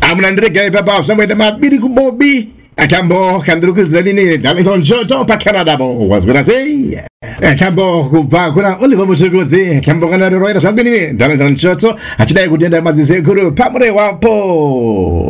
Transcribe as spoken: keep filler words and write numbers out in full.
Amnandrika papa somewhere the mabiri kubobi. Achambo kanduku zalini dalon joto pa Canada bo was gonna say. Achambo kuba kuna oliva musugozi. Achambo kana roira sangini dalon joto. Achidai kujenda mazize guru pamre wapo.